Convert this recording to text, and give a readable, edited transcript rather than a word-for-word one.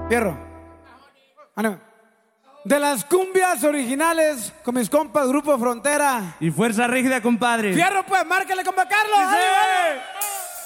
Fierro. Ánimo. De las cumbias originales con mis compas Grupo Frontera. Y Fuerza Rígida, compadre. Fierro, pues, márcale, compa Carlos. ¡Sí!